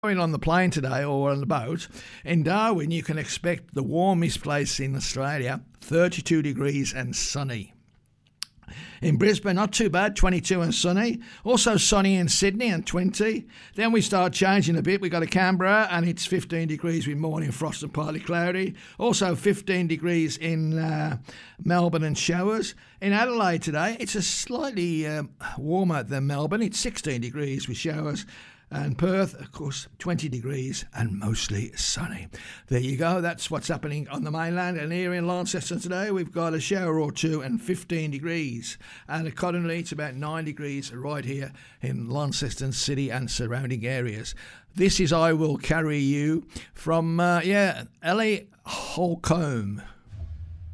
On the plane today or on the boat, in Darwin you can expect the warmest place in Australia, 32 degrees and sunny. In Brisbane, not too bad, 22 and sunny. Also sunny in Sydney and 20. Then we start changing a bit. We got a Canberra and it's 15 degrees with morning frost and partly cloudy. Also 15 degrees in Melbourne and showers. In Adelaide today, it's a slightly warmer than Melbourne. It's 16 degrees with showers. And Perth, of course, 20 degrees and mostly sunny. There you go. That's what's happening on the mainland. And here in Launceston today, we've got a shower or two and 15 degrees. And accordingly, it's about 9 degrees right here in Launceston City and surrounding areas. This is I Will Carry You from, Ellie Holcomb.